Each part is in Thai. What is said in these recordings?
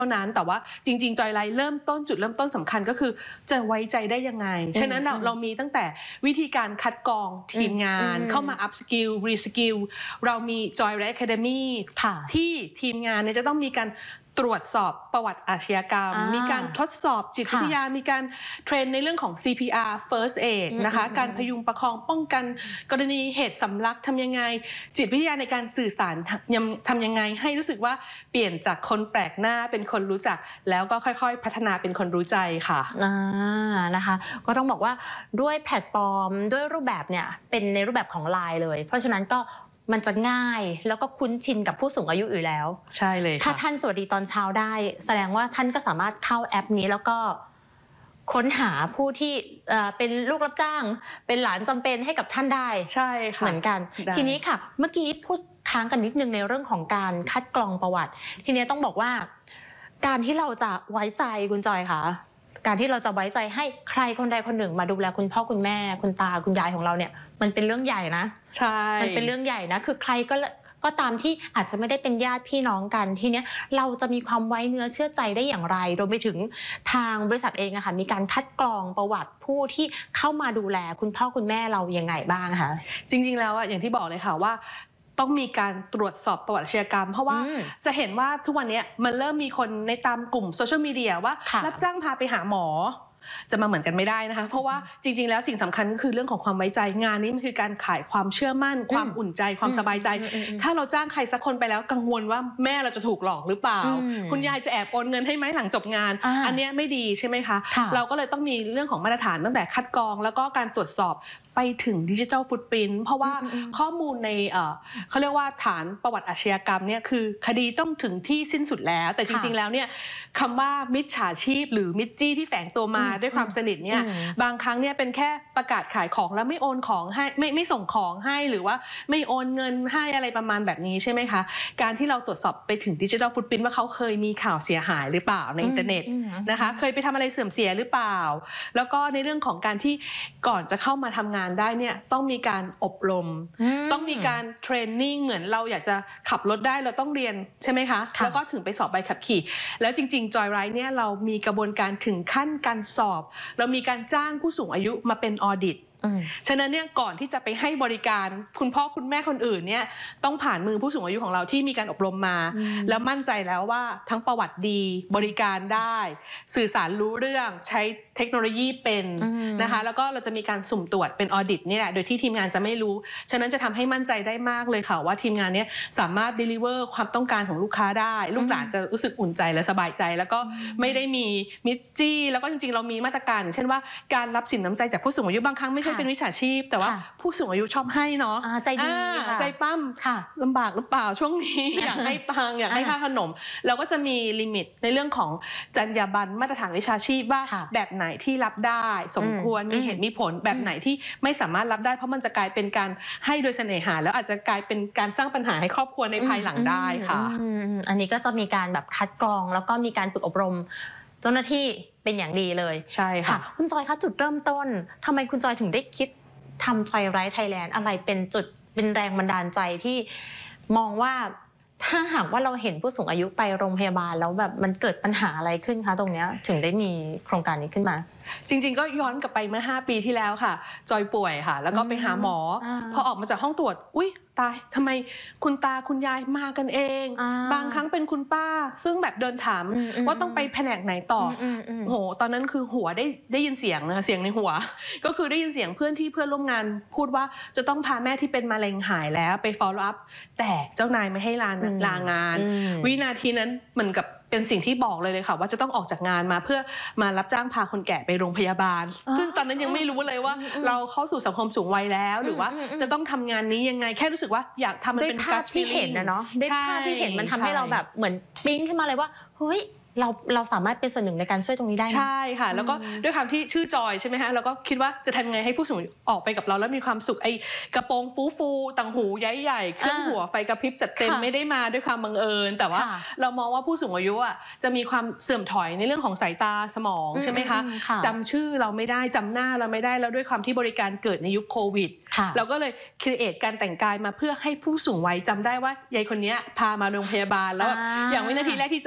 านั้นแต่ว่าจริงๆจอยไลท์จุดเริ่มต้นสำคัญก็คือจะไว้ใจได้ยังไงฉะนั้นเรามีตั้งแต่วิธีการคัดกรองทีมงานเข้ามา up skill re skill เรามี Joy Light Academy ที่ทีมงานเนี่ยจะต้องมีการตรวจสอบประวัติอาชญากรรมมีการทดสอบจิตวิทยามีการเทรนในเรื่องของ CPR First Aid นะคะการพยุงประคองป้องกันกรณีเหตุสำลักทำยังไงจิตวิทยาในการสื่อสารทำยังไงให้รู้สึกว่าเปลี่ยนจากคนแปลกหน้าเป็นคนรู้จักแล้วก็ค่อยๆพัฒนาเป็นคนรู้ใจค่ะนะคะก็ต้องบอกว่าด้วยแพลตฟอร์มด้วยรูปแบบเนี่ยเป็นในรูปแบบของ LINE เลยเพราะฉะนั้นก็มันจะง่ายแล้วก็คุ้นชินกับผู้สูงอายุอยู่แล้วใช่เลยถ้าท่านสวัสดีตอนเช้าได้แสดงว่าท่านก็สามารถเข้าแอปนี้แล้วก็ค้นหาผู้ที่เป็นลูกรับจ้างเป็นหลานจำเป็นให้กับท่านได้ใช่ค่ะเหมือนกันทีนี้ค่ะเมื่อกี้พูดค้างกันนิดนึงในเรื่องของการคัดกรองประวัติทีนี้ต้องบอกว่าการที่เราจะไว้ใจคุณจอยค่ะการที่เราจะไว้ใจให้ใครคนใดคนหนึ่งมาดูแลคุณพ่อคุณแม่คุณตาคุณยายของเราเนี่ยมันเป็นเรื่องใหญ่นะใช่มันเป็นเรื่องใหญ่นะคือใครก็ตามที่อาจจะไม่ได้เป็นญาติพี่น้องกันทีเนี้ยเราจะมีความไว้เนื้อเชื่อใจได้อย่างไรรวมไปถึงทางบริษัทเองอะค่ะมีการคัดกรองประวัติผู้ที่เข้ามาดูแลคุณพ่อคุณแม่เรายังไงบ้างคะจริงๆแล้วอะอย่างที่บอกเลยค่ะว่าต้องมีการตรวจสอบประวัติอาชญากรรมเพราะว่าจะเห็นว่าทุกวันนี้มันเริ่มมีคนในตามกลุ่มโซเชียลมีเดียว่ารับจ้างพาไปหาหมอจะมาเหมือนกันไม่ได้นะคะเพราะว่าจริงๆแล้วสิ่งสำคัญก็คือเรื่องของความไว้ใจงานนี้มันคือการขายความเชื่อมั่นความอุ่นใจความสบายใจถ้าเราจ้างใครสักคนไปแล้วกังวลว่าแม่เราจะถูกหลอกหรือเปล่าคุณยายจะแอบโอนเงินให้ไหมหลังจบงานอันนี้ไม่ดีใช่ไหมคะเราก็เลยต้องมีเรื่องของมาตรฐานตั้งแต่คัดกรองแล้วก็การตรวจสอบไปถึงดิจิทัลฟุตปรินท์เพราะว่าข้อมูลในเขาเรียกว่าฐานประวัติอาชญากรรมเนี่ยคือคดีต้องถึงที่สิ้นสุดแล้วแต่จริงๆแล้วเนี่ยคำว่ามิจฉาชีพหรือมิจจี้ที่แฝงตัวมาด้วยความสนิทเนี่ยบางครั้งเนี่ยเป็นแค่ประกาศขายของแล้วไม่โอนของให้ไม่ส่งของให้หรือว่าไม่โอนเงินให้อะไรประมาณแบบนี้ใช่ไหมคะการที่เราตรวจสอบไปถึงดิจิทัลฟุตปรินท์ว่าเขาเคยมีข่าวเสียหายหรือเปล่าในอินเทอร์เน็ตนะคะเคยไปทำอะไรเสื่อมเสียหรือเปล่าแล้วก็ในเรื่องของการที่ก่อนจะเข้ามาทำงานได้เนี่ยต้องมีการอบรมต้องมีการเทรนนิ่งเหมือนเราอยากจะขับรถได้เราต้องเรียนใช่ไหมคะแล้วก็ถึงไปสอบใบขับขี่แล้วจริงๆ Joy Ride เนี่ยเรามีกระบวนการถึงขั้นการสอบเรามีการจ้างผู้สูงอายุมาเป็นออดิตฉะนั้นเนี่ยก่อนที่จะไปให้บริการคุณพ่อคุณแม่คนอื่นเนี่ยต้องผ่านมือผู้สูงอายุของเราที่มีการอบรมมาแล้วมั่นใจแล้วว่าทั้งประวัติดีบริการได้สื่อสารรู้เรื่องใช้เทคโนโลยีเป็นนะคะแล้วก็เราจะมีการสุ่มตรวจเป็นออดิตนี่แหละโดยที่ทีมงานจะไม่รู้ฉะนั้นจะทำให้มั่นใจได้มากเลยค่ะว่าทีมงานนี้สามารถ deliver ความต้องการของลูกค้าได้ลูกหลานจะรู้สึกอุ่นใจและสบายใจแล้วก็ไม่ได้มีมิจจี้แล้วก็จริงๆเรามีมาตรการเช่นว่าการรับสินน้ำใจจากผู้สูงอายุบางครั้งไม่ใช่เป็นวิชาชีพแต่ว่าผู้สูงอายุชอบให้เนาะใจดีใจปั้มลำบากหรือเปล่าช่วงนี้ อยากให้ปังอยากให้ค่าขนมเราก็จะมีลิมิตในเรื่องของจรรยาบรรณมาตรฐานวิชาชีพว่าแบบไหนที่รับได้สมควรมีเหตุมีผลแบบไหนที่ไม่สามารถรับได้เพราะมันจะกลายเป็นการให้โดยเสน่หาแล้วอาจจะกลายเป็นการสร้างปัญหาให้ครอบครัวในภายหลังได้ค่ะอันนี้ก็จะมีการแบบคัดกรองแล้วก็มีการฝึกอบรมเจ้าหน้าที่เป็นอย่างดีเลยใช่ค่ะคุณจอยคะจุดเริ่มต้นทำไมคุณจอยถึงได้คิดทำJoy Ride Thailandอะไรเป็นจุดเป็นแรงบันดาลใจที่มองว่าถ้าหากว่าเราเห็นผู้สูงอายุไปโรงพยาบาลแล้วแบบมันเกิดปัญหาอะไรขึ้นคะตรงนี้ถึงได้มีโครงการนี้ขึ้นมาจริงๆก็ย้อนกลับไปเมื่อ5 ปีที่แล้วค่ะจอยป่วยค่ะแล้วก็ไปหาหมอพอออกมาจากห้องตรวจอุ๊ยตายทำไมคุณตาคุณยายมากันเองบางครั้งเป็นคุณป้าซึ่งแบบเดินถามว่าต้องไปแผนกไหนต่อโหตอนนั้นคือหัวได้ยินเสียงนะคะเสียงในหัวก็คือได้ยินเสียงเพื่อนร่วมงานพูดว่าจะต้องพาแม่ที่เป็นมะเร็งหายแล้วไป follow up แต่เจ้านายไม่ให้ลางานวินาทีนั้นเหมือนกับเป็นสิ่งที่บอกเลยค่ะว่าจะต้องออกจากงานมาเพื่อมารับจ้างพาคนแก่ไปโรงพยาบาลซึ่งตอนนั้นยังไม่รู้เลยว่าเราเข้าสู่สังคมสูงวัยแล้วหรือว่าจะต้องทำงานนี้ยังไงแค่รู้สึกว่าอยากทำมันเป็นการที่เห็นนะเนาะด้วยภาพที่เห็นมันทำให้เราแบบเหมือนปิ๊งขึ้นมาเลยว่าเฮ้ยเราสามารถเป็นส่วนหนึ่งในการช่วยตรงนี้ได้ใช่ค่ะแล้วก็ด้วยความที่ชื่อจอยใช่ไหมคะเราก็คิดว่าจะทำไงให้ผู้สูงอายุออกไปกับเราแล้วมีความสุขไอ้กระโปรงฟูต่างหูใหญ่ๆเครื่องหัวไฟกระพริบจัดเต็มไม่ได้มาด้วยความบังเอิญแต่ว่าเรามองว่าผู้สูงอายุอ่ะจะมีความเสื่อมถอยในเรื่องของสายตาสมองใช่ไหมคะจำชื่อเราไม่ได้จำหน้าเราไม่ได้แล้วด้วยความที่บริการเกิดในยุคโควิดเราก็เลยครีเอทการแต่งกายมาเพื่อให้ผู้สูงวัยจำได้ว่ายายคนนี้พามาโรงพยาบาลแล้วอย่างวินาทีแรกที่เจอเราไปรับ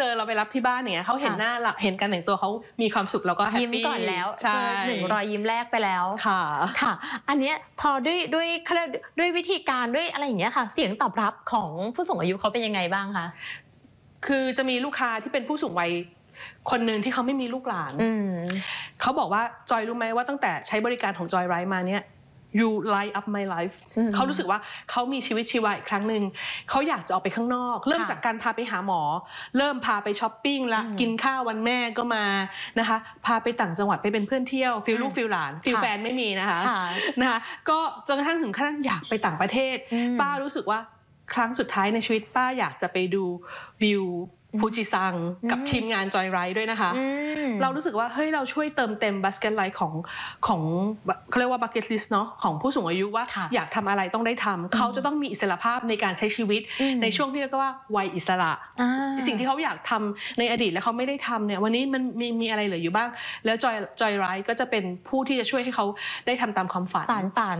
รับที่บ้านเนี่ยเขาเห็นหน้าเห็นการแต่งตัวเขามีความสุขแล้วก็แฮปปี้ยิ้มก่อนแล้วใช่ 1รอยยิ้มแรกไปแล้วค่ะอันนี้พอด้วยวิธีการด้วยอะไรอย่างเงี้ยค่ะเสียงตอบรับของผู้สูงอายุเขาเป็นยังไงบ้างคะคือจะมีลูกค้าที่เป็นผู้สูงวัยคนหนึ่งที่เขาไม่มีลูกหลานเขาบอกว่าจอยรู้ไหมว่าตั้งแต่ใช้บริการของจอยไรมาเนี่ย you light up my life เขารู้สึกว่าเขามีชีวิตชีวาอีกครั้งหนึ่งเขาอยากจะออกไปข้างนอกเริ่มจากการพาไปหาหมอเริ่มพาไปช้อปปิ้งละกินข้าววันแม่ก็มานะคะพาไปต่างจังหวัดไปเป็นเพื่อนเที่ยวฟิลลูกฟิลหลานฟิลแฟนไม่มีนะคะก็จนกระทั่งถึงขั้นอยากไปต่างประเทศป้ารู้สึกว่าครั้งสุดท้ายในชีวิตป้าอยากจะไปดูวิวฟูจิซังกับทีมงานจอยไรด์ด้วยนะคะเรารู้สึกว่าเฮ้ยเราช่วยเติมเต็มบัสเกตไลฟ์ของเขาเรียกว่าบักเก็ตลิสต์เนาะของผู้สูงอายุว่าอยากทำอะไรต้องได้ทำเขาจะต้องมีอิสระภาพในการใช้ชีวิตในช่วงที่เรียกว่าวัยอิสระสิ่งที่เขาอยากทำในอดีตแล้วเขาไม่ได้ทำเนี่ยวันนี้มันมีอะไรเหลืออยู่บ้างแล้วจอยไรด์ก็จะเป็นผู้ที่จะช่วยให้เขาได้ทำตามความฝันสานฝัน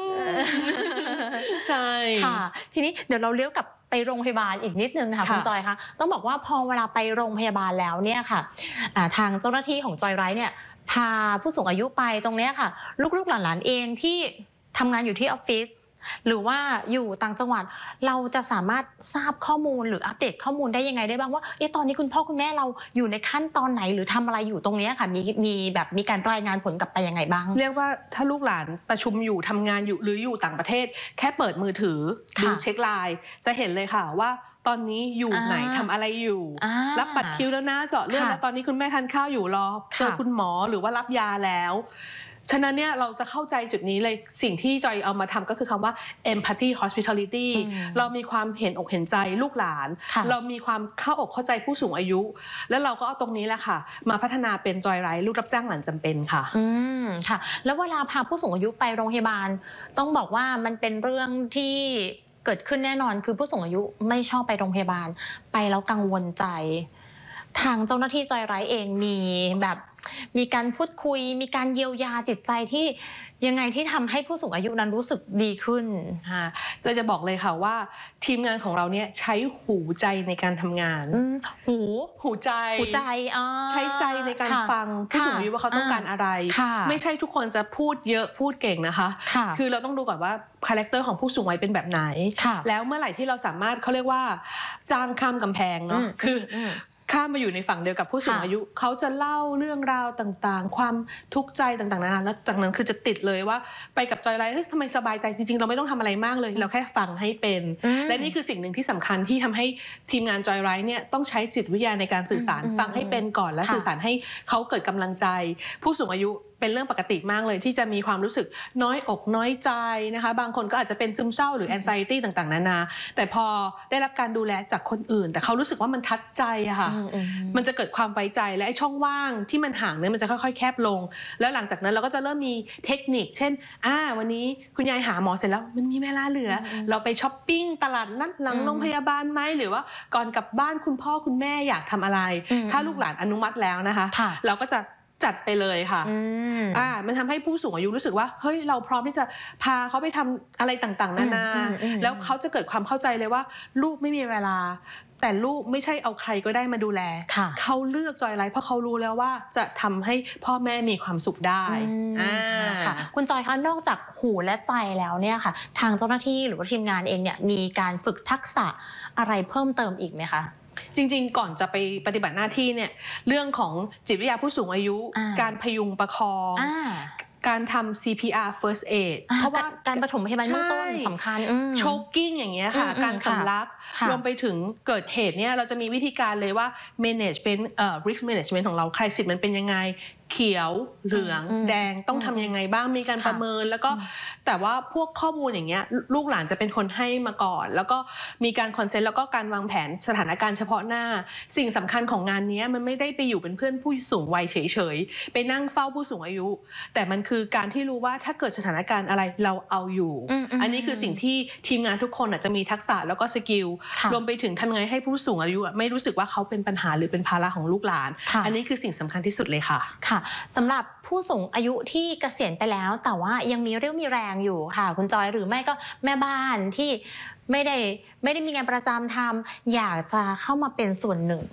ใช่ค่ะทีนี้เดี๋ยวเราเลี้ยวกับไปโรงพยาบาลอีกนิดนึงค่ะคุณจอยคะต้องบอกว่าพอเวลาไปโรงพยาบาลแล้วเนี่ยค่ะทางเจ้าหน้าที่ของจอยไรท์เนี่ยพาผู้สูงอายุไปตรงนี้ค่ะลูกๆหลานๆเองที่ทำงานอยู่ที่ออฟฟิศหรือว่าอยู่ต่างจังหวัดเราจะสามารถทราบข้อมูลหรืออัปเดตข้อมูลได้ยังไงได้บ้างว่าตอนนี้คุณพ่อคุณแม่เราอยู่ในขั้นตอนไหนหรือทำอะไรอยู่ตรงนี้ค่ะมีการรายงานผลกลับไปยังไงบ้างเรียกว่าถ้าลูกหลานประชุมอยู่ทำงานอยู่หรืออยู่ต่างประเทศแค่เปิดมือถือดูเช็คไลน์จะเห็นเลยค่ะว่าตอนนี้อยู่ไหนทำอะไรอยู่รับบัตรคิวแล้วนะเจาะเลือดแล้วตอนนี้คุณแม่ทานข้าวอยู่รอเจอคุณหมอหรือว่ารับยาแล้วฉะนั้นเนี่ยเราจะเข้าใจจุดนี้เลยสิ่งที่จอยเอามาทำก็คือคำว่า empathy hospitality เรามีความเห็นอกเห็นใจลูกหลานเรามีความเข้าอกเข้าใจผู้สูงอายุแล้วเราก็เอาตรงนี้แหละค่ะมาพัฒนาเป็นจอยไรลูกรับจ้างหลานจำเป็นค่ะค่ะแล้วเวลาพาผู้สูงอายุไปโรงพยาบาลต้องบอกว่ามันเป็นเรื่องที่เกิดขึ้นแน่นอนคือผู้สูงอายุไม่ชอบไปโรงพยาบาลไปแล้วกังวลใจทางเจ้าหน้าที่จอยไรเองมีการพูดคุยมีการเยียวยาจิตใจที่ยังไงที่ทำให้ผู้สูงอายุนั้นรู้สึกดีขึ้นจะบอกเลยค่ะว่าทีมงานของเราเนี่ยใช้หูใจในการทำงานหูใจใช้ใจในการฟังผู้สูงอายุว่าเขาต้องการอะไรไม่ใช่ทุกคนจะพูดเยอะพูดเก่งนะคะคือเราต้องดูก่อนว่าคาแรคเตอร์ของผู้สูงวัยเป็นแบบไหนแล้วเมื่อไหร่ที่เราสามารถเขาเรียกว่าจ้างข้ามกำแพงเนาะคือข้ามมาอยู่ในฝั่งเดียวกับผู้สูงอายุเขาจะเล่าเรื่องราวต่างๆความทุกข์ใจต่างๆนานาแล้วจากนั้นคือจะติดเลยว่าไปกับจอยไรทำไมสบายใจจริงๆเราไม่ต้องทำอะไรมากเลยเราแค่ฟังให้เป็นและนี่คือสิ่งหนึ่งที่สำคัญที่ทำให้ทีมงานจอยไรเนี่ยต้องใช้จิตวิทยาในการสื่อสารฟังให้เป็นก่อนและสื่อสารให้เขาเกิดกำลังใจผู้สูงอายุเป็นเรื่องปกติมากเลยที่จะมีความรู้สึกน้อยอกน้อยใจนะคะบางคนก็อาจจะเป็นซึมเศร้าหรือ anxiety ต่างๆนานาแต่พอได้รับการดูแลจากคนอื่นแต่เขารู้สึกว่ามันทัดใจอะค่ะมันจะเกิดความไว้ใจและไอ้ช่องว่างที่มันห่างเนี่ยมันจะค่อยๆแคบลงแล้วหลังจากนั้นเราก็จะเริ่มมีเทคนิคเช่นวันนี้คุณยายหาหมอเสร็จแล้วมันมีเวลาเหลือเราไปช้อปปิ้งตลาดนัดหลังโรงพยาบาลไหมหรือว่าก่อนกลับบ้านคุณพ่อคุณแม่อยากทำอะไรถ้าลูกหลานอนุมัติแล้วนะคะเราก็จะจัดไปเลยค่ะมันทำให้ผู้สูงอายุรู้สึกว่าเฮ้ยเราพร้อมที่จะพาเขาไปทำอะไรต่างๆนานาแล้วเขาจะเกิดความเข้าใจเลยว่าลูกไม่มีเวลาแต่ลูกไม่ใช่เอาใครก็ได้มาดูแลเขาเลือกจอยไลฟ์เพราะเขารู้แล้วว่าจะทำให้พ่อแม่มีความสุขได้คุณจอยคะนอกจากหูและใจแล้วเนี่ยค่ะทางเจ้าหน้าที่หรือว่าทีมงานเองเนี่ยมีการฝึกทักษะอะไรเพิ่มเติมอีกไหมคะจริงๆก่อนจะไปปฏิบัติหน้าที่เนี่ยเรื่องของจิตวิทยาผู้สูงอายุการพยุงประคองการทำ CPR First Aid เพราะว่าการปฐมพยาบาลเบื้องต้นสำคัญ choking อย่างเงี้ยค่ะการสำลักรวมไปถึงเกิดเหตุเนี่ยเราจะมีวิธีการเลยว่า management risk management ของเรา crisis มันเป็นยังไงเขียวเหลืองแดงต้องทำยังไงบ้างมีการประเมินแล้วก็แต่ว่าพวกข้อมูลอย่างเงี้ยลูกหลานจะเป็นคนให้มาก่อนแล้วก็มีการคอนเซนต์แล้วก็การวางแผนสถานการณ์เฉพาะหน้าสิ่งสำคัญของงานนี้มันไม่ได้ไปอยู่เป็นเพื่อนผู้สูงวัยเฉยๆไปนั่งเฝ้าผู้สูงอายุแต่มันคือการที่รู้ว่าถ้าเกิดสถานการณ์อะไรเราเอาอยู่อันนี้คือสิ่งที่ทีมงานทุกคนจะมีทักษะแล้วก็สกิลรวมไปถึงทำไงให้ผู้สูงอายุไม่รู้สึกว่าเขาเป็นปัญหาหรือเป็นภาระของลูกหลานอันนี้คือสิ่งสำคัญที่สุดเลยค่ะสำหรับผู้สูงอายุที่เกษียณไปแล้วแต่ว่ายังมีเรี่ยวมีแรงอยู่ค่ะคุณจอยหรือไม่ก็แม่บ้านที่ไม่ได้มีงานประจำทำอยากจะเข้ามาเป็นส่วนหนึ่ง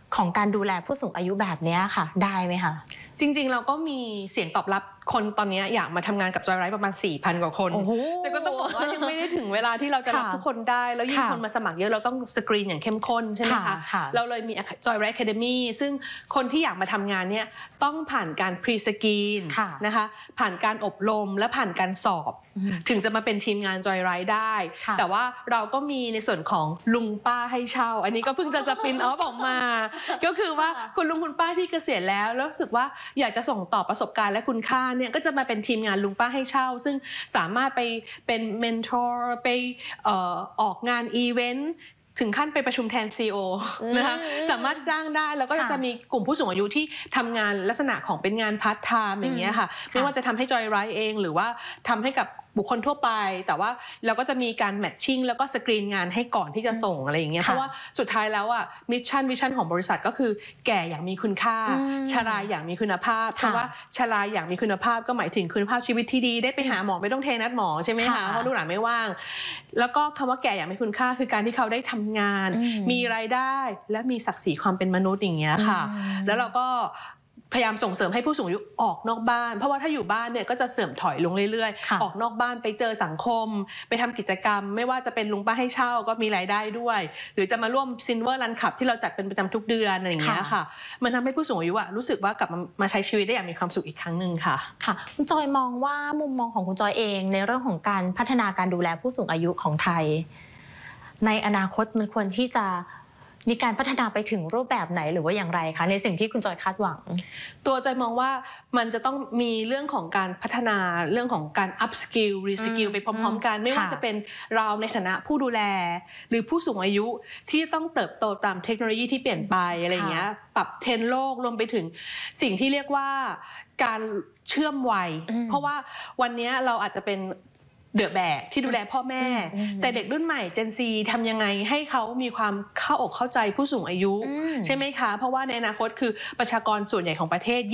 ของการดูแลผู้สูงอายุแบบนี้ค่ะได้ไหมคะจริงๆเราก็มีเสียงตอบรับคนตอนนี้อยากมาทำงานกับจอยไร้ประมาณ 4,000 กว่าคนแต่ก็ต้องบอกว่ายังไม่ได้ถึงเวลาที่เราจะรับทุกคนได้แล้วยิ่งคนมาสมัครเยอะเราต้องสกรีนอย่างเข้มข้นใช่ไหมคะเราเลยมีจอยไร้ Academy ซึ่งคนที่อยากมาทำงานเนี่ยต้องผ่านการพรีสกรีนนะคะผ่านการอบรมและผ่านการสอบถึงจะมาเป็นทีมงานจอยไร้ได้แต่ว่าเราก็มีในส่วนของลุงป้าให้เช่าอันนี้ก็เพิ่งจะสปินออฟออกมาก็คือว่าคุณลุงคุณป้าที่เกษียณแล้วรู้สึกว่าอยากจะส่งต่อประสบการณ์และคุณค่าเนี่ยก็จะมาเป็นทีมงานลุงป้าให้เช่าซึ่งสามารถไปเป็นเมนทอร์ไปออกงานอีเวนต์ถึงขั้นไปประชุมแทน CEO นะคะสามารถจ้างได้แล้วก็จะมีกลุ่มผู้สูงอายุที่ทำงานลักษณะของเป็นงานพาร์ทไทม์อย่างเงี้ยค่ะไม่ว่าจะทำให้จอยไร้เองหรือว่าทำให้กับบุคคลทั่วไปแต่ว่าเราก็จะมีการแมทชิ่งแล้วก็สกรีนงานให้ก่อนที่จะส่งอะไรอย่างเงี้ยเพราะว่าสุดท้ายแล้วอ่ะมิชชั่นของบริษัทก็คือแก่อย่างมีคุณค่าชราอย่างมีคุณภาพเพราะว่าชราอย่างมีคุณภาพก็หมายถึงคุณภาพชีวิตที่ดีได้ไปหาหมอไม่ต้องเทนัดหมอใช่ไหมคะเพราะลูกหลานไม่ว่างแล้วก็คำว่าแก่อย่างมีคุณค่าคือการที่เขาได้ทำงานมีรายได้และมีศักดิ์ศรีความเป็นมนุษย์อย่างเงี้ยค่ะแล้วเราก็พยายามส่งเสริมให้ผู้สูงอายุออกนอกบ้านเพราะว่าถ้าอยู่บ้านเนี่ยก็จะเสื่อมถอยลงเรื่อยๆออกนอกบ้านไปเจอสังคมไปทำกิจกรรมไม่ว่าจะเป็นลุงป้าให้เช่าก็มีรายได้ด้วยหรือจะมาร่วมซิลเวอร์รันคลับที่เราจัดเป็นประจำทุกเดือนอะไรอย่างเงี้ยค่ะมันทำให้ผู้สูงอายุรู้สึกว่ากลับมาใช้ชีวิตได้อย่างมีความสุขอีกครั้งหนึ่งค่ะคุณจอยมองว่ามุมมองของคุณจอยเองในเรื่องของการพัฒนาการดูแลผู้สูงอายุของไทยในอนาคตมันควรที่จะมีการพัฒนาไปถึงรูปแบบไหนหรือว่าอย่างไรคะในสิ่งที่คุณจอยคาดหวังตัวจอยมองว่ามันจะต้องมีเรื่องของการพัฒนาเรื่องของการ up skill re skill ไปพร้อมๆกันไม่ว่าจะเป็นเราในฐานะผู้ดูแลหรือผู้สูงอายุที่ต้องเติบโตตามเทคโนโลยีที่เปลี่ยนไปอะไรอย่างเงี้ยปรับเทรนด์โลกรวมไปถึงสิ่งที่เรียกว่าการเชื่อมวัยเพราะว่าวันนี้เราอาจจะเป็นเดอะแบกที่ดูแลพ่อแม่แต่เด็กรุ่นใหม่ Gen Z ทำยังไงให้เขามีความเข้าอกเข้าใจผู้สูงอายุใช่ไหมคะเพราะว่าในอนาคตคือประชากรส่วนใหญ่ของประเทศ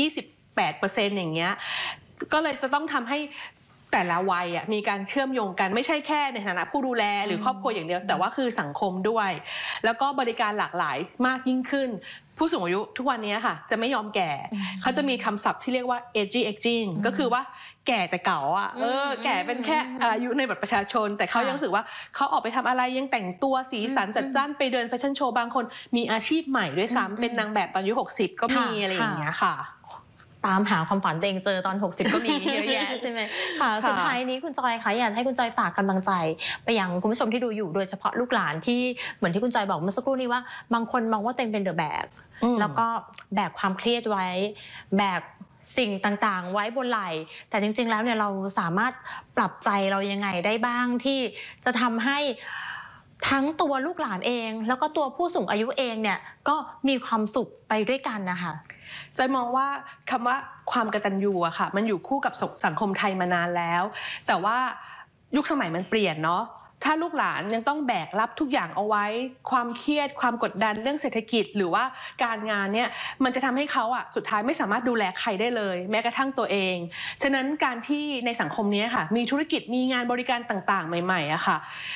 28% อย่างเงี้ยก็เลยจะต้องทำให้แต่ละวัยมีการเชื่อมโยงกันไม่ใช่แค่ในฐานะผู้ดูแลหรือครอบครัวอย่างเดียวแต่ว่าคือสังคมด้วยแล้วก็บริการหลากหลายมากยิ่งขึ้นผู้สูงอายุทุกวันนี้ค่ะจะไม่ยอมแก่เขาจะมีคำศัพท์ที่เรียกว่า aging ก็คือว่าแก่แต่เก่าแก่เป็นแค่อายุในบัตรประชาชนแต่เขายังรู้สึกว่าเขาออกไปทำอะไรยังแต่งตัวสีสันจัดจ้านไปเดินแฟชั่นโชว์บางคนมีอาชีพใหม่ด้วยซ้ำเป็นนางแบบตอนอายุ60ก็มีอะไรอย่างเงี้ยค่ะตามหาความฝันตัวเองเจอตอน60ก็มีเยอะแยะใช่ไหมค่ะสุดท้ายนี้คุณจอยคะอยากให้คุณจอยฝากกำลังใจไปยังคุณผู้ชมที่ดูอยู่โดยเฉพาะลูกหลานที่เหมือนที่คุณจอยบอกเมื่อสักครู่นี้ว่าบางคนมองว่าตัวเองเป็นเดอะแบกแล้วก็แบกความเครียดไว้แบกสิ่งต่างๆไว้บนไหล่แต่จริงๆแล้วเนี่ยเราสามารถปรับใจเรายังไงได้บ้างที่จะทำให้ทั้งตัวลูกหลานเองแล้วก็ตัวผู้สูงอายุเองเนี่ยก็มีความสุขไปด้วยกันนะคะจอยมองว่าคำว่าความกตัญญูอะค่ะมันอยู่คู่กับสังคมไทยมานานแล้วแต่ว่ายุคสมัยมันเปลี่ยนเนาะถ้าลูกหลานยังต้องแบกรับทุกอย่างเอาไว้ความเครียดความกดดันเรื่องเศรษฐกิจหรือว่าการงานเนี่ยมันจะทำให้เขาอะสุดท้ายไม่สามารถดูแลใครได้เลยแม้กระทั่งตัวเองฉะนั้นการที่ในสังคมนี้ค่ะมีธุรกิจมีงานบริการต่างๆใหม่ๆอะค่ะ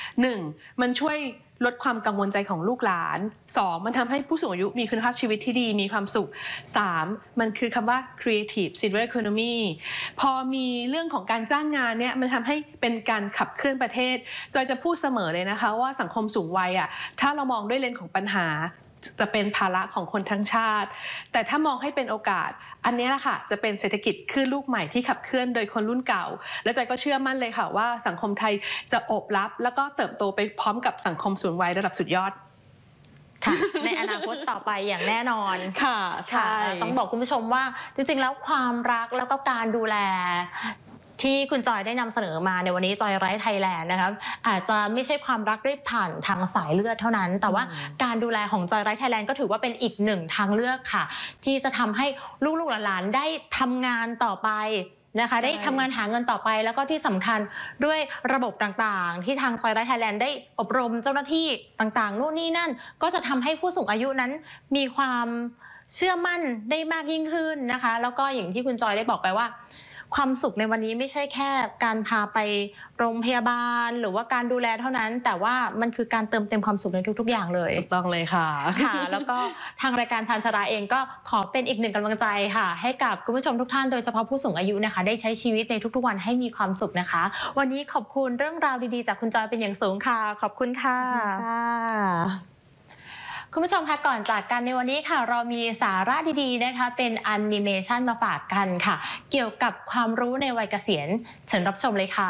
1มันช่วยลดความกังวลใจของลูกหลาน2มันทำให้ผู้สูงอายุมีคุณภาพชีวิตที่ดีมีความสุข3มันคือคำว่า creative silver economy พอมีเรื่องของการจ้างงานเนี่ยมันทำให้เป็นการขับเคลื่อนประเทศจอยจะพูดเสมอเลยนะคะว่าสังคมสูงวัยถ้าเรามองด้วยเลนส์ของปัญหาจะเป็นภาระของคนทั้งชาติแต่ถ้ามองให้เป็นโอกาสอันนี้แหละค่ะจะเป็นเศรษฐกิจคลื่นลูกใหม่ที่ขับเคลื่อนโดยคนรุ่นเก่าและใจก็เชื่อมั่นเลยค่ะว่าสังคมไทยจะโอบรับแล้วก็เติบโตไปพร้อมกับสังคมสูงวัยระดับสุดยอดค่ะในอนาคตต่อไปอย่างแน่นอนค่ะใช่ต้องบอกคุณผู้ชมว่าจริงๆแล้วความรักแล้วก็การดูแลที่คุณจอยได้นำเสนอมาในวันนี้จอยไร้ไทยแลนด์นะครับอาจจะไม่ใช่ความรักด้วยผ่านทางสายเลือดเท่านั้นแต่ว่าการดูแลของจอยไร้ไทยแลนด์ก็ถือว่าเป็นอีกหนึ่งทางเลือกค่ะที่จะทำให้ลูกๆหลานๆได้ทำงานต่อไปนะคะได้ทำงานหาเงินต่อไปแล้วก็ที่สำคัญด้วยระบบต่างๆที่ทางจอยไร้ไทยแลนด์ได้อบรมเจ้าหน้าที่ต่างๆนู่นนี่นั่นก็จะทำให้ผู้สูงอายุนั้นมีความเชื่อมั่นได้มากยิ่งขึ้นนะคะแล้วก็อย่างที่คุณจอยได้บอกไปว่าความสุขในวันนี้ไม่ใช่แค่การพาไปโรงพยาบาลหรือว่าการดูแลเท่านั้นแต่ว่ามันคือการเติมเต็มความสุขในทุกๆอย่างเลยถูกต้องเลยค่ะค่ะแล้วก็ทางรายการชาญชราเองก็ขอเป็นอีกหนึ่งกำลังใจค่ะให้กับคุณผู้ชมทุกท่านโดยเฉพาะผู้สูงอายุนะคะได้ใช้ชีวิตในทุกๆวันให้มีความสุขนะคะวันนี้ขอบคุณเรื่องราวดีๆจากคุณจอยเป็นอย่างสูงค่ะขอบคุณค่ะคุณผู้ชมคะก่อนจากกันในวันนี้ค่ะเรามีสาระดีๆนะคะเป็นแอนิเมชันมาฝากกันค่ะเกี่ยวกับความรู้ในวัยเกษียณเชิญรับชมเลยค่ะ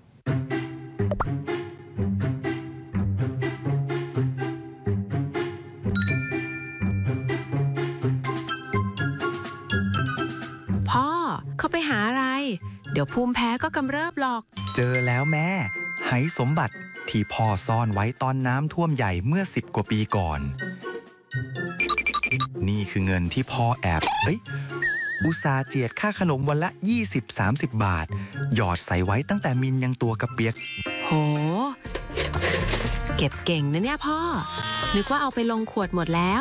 พ่อเขาไปหาอะไรเดี๋ยวภูมิแพ้ก็กำเริบหรอกเจอแล้วแม่ไหสมบัติที่พ่อซ่อนไว้ตอนน้ำท่วมใหญ่เมื่อ10 กว่าปีก่อนนี่คือเงินที่พ่ออุตส่าห์เจียดค่าขนมวันละ 20-30 บาทหยอดใส่ไว้ตั้งแต่มินยังตัวกระเปียกโหเก็บเก่งนะเนี่ยพ่อนึกว่าเอาไปลงขวดหมดแล้ว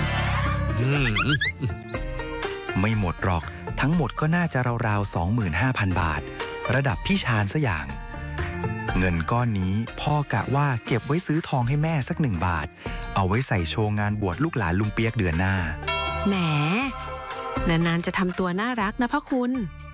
ไม่หมดหรอกทั้งหมดก็น่าจะราวๆ 25,000 บาทระดับพี่ชาญซะอย่างเงินก้อนนี้พ่อกะว่าเก็บไว้ซื้อทองให้แม่สัก1 บาทเอาไว้ใส่โชว์งานบวชลูกหลานลุงเปียกเดือนหน้าแหมนานๆจะทำตัวน่ารักนะพ่อคุณ